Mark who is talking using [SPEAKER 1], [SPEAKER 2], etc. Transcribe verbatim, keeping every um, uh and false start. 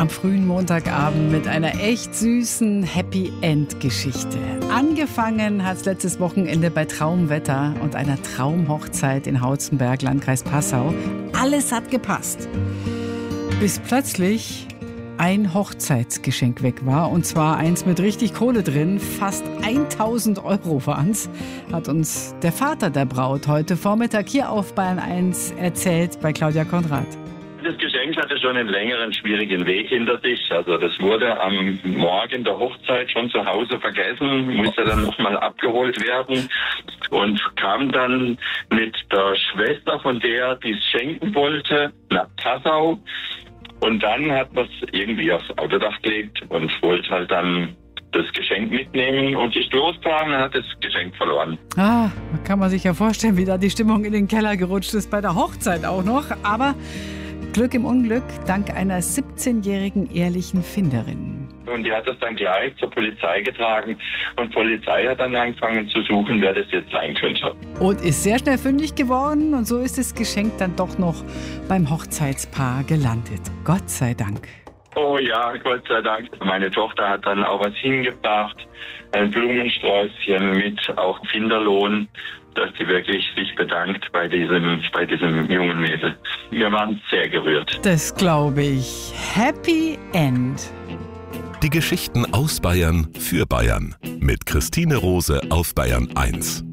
[SPEAKER 1] am frühen Montagabend mit einer echt süßen Happy-End-Geschichte. Angefangen hat es letztes Wochenende bei Traumwetter und einer Traumhochzeit in Hauzenberg, Landkreis Passau. Alles hat gepasst. Bis plötzlich ein Hochzeitsgeschenk weg war, und zwar eins mit richtig Kohle drin. Fast tausend Euro waren's, hat uns der Vater der Braut heute Vormittag hier auf Bayern eins erzählt bei Claudia Konrad.
[SPEAKER 2] Das Geschenk hatte schon einen längeren, schwierigen Weg hinter sich. Also das wurde am Morgen der Hochzeit schon zu Hause vergessen, musste dann nochmal abgeholt werden und kam dann mit der Schwester von der, die es schenken wollte, nach Passau. Und dann hat man es irgendwie aufs Autodach gelegt und wollte halt dann das Geschenk mitnehmen und ist losgefahren und hat das Geschenk verloren.
[SPEAKER 1] Ah, da kann man sich ja vorstellen, wie da die Stimmung in den Keller gerutscht ist, bei der Hochzeit auch noch. Aber Glück im Unglück, dank einer siebzehnjährigen ehrlichen Finderin.
[SPEAKER 2] Und die hat das dann gleich zur Polizei getragen und die Polizei hat dann angefangen zu suchen, wer das jetzt sein könnte.
[SPEAKER 1] Und ist sehr schnell fündig geworden und so ist das Geschenk dann doch noch beim Hochzeitspaar gelandet. Gott sei Dank.
[SPEAKER 2] Oh ja, Gott sei Dank. Meine Tochter hat dann auch was hingebracht, ein Blumensträußchen mit auch Finderlohn, dass sie wirklich sich bedankt bei diesem, bei diesem jungen Mädel. Wir waren sehr gerührt.
[SPEAKER 1] Das glaube ich. Happy End.
[SPEAKER 3] Die Geschichten aus Bayern für Bayern mit Christine Rose auf Bayern eins.